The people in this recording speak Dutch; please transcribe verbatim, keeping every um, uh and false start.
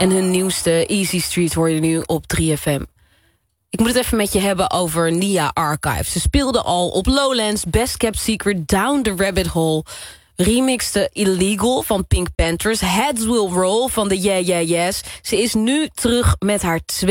En hun nieuwste Easy Street hoor je nu op drie F M. Ik moet het even met je hebben over Nia Archive. Ze speelde al op Lowlands, Best Kept Secret, Down the Rabbit Hole, remixte Illegal van Pink Panthers, Heads Will Roll van de Yeah Yeah Yeahs. Ze is nu terug met haar tweede